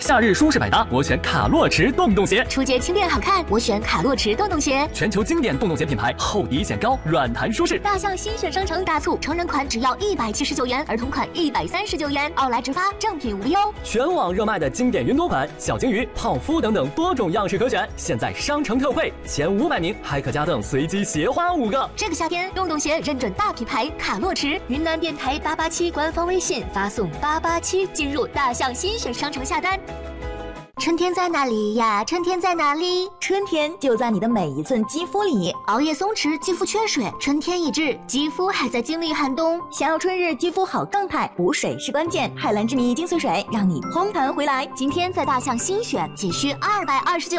夏日舒适百搭，我选卡洛驰洞洞鞋。 初阶轻便好看，我选卡洛驰洞洞鞋。 全球经典洞洞鞋品牌，厚底显高，软弹舒适。 大象新选商城大促，成人款只要179元，儿童款139元，奥莱直发，正品无忧。 全网热卖的经典云朵款、小金鱼、泡芙等等多种样式可选，现在商城特惠，前500名还可加赠随机鞋花5个。 这个夏天，洞洞鞋认准大品牌卡洛驰，云南电台887官方微信发送887进入大象新选商城下单。春天在哪里呀？春天在哪里？ 春天就在你的每一寸肌肤里。 熬夜松弛，肌肤缺水，春天已至，肌肤还在经历寒冬。 想要春日肌肤好状态，补水是关键。海蓝之谜精粹水，让你嘭弹回来。 今天在大象新选，仅需229。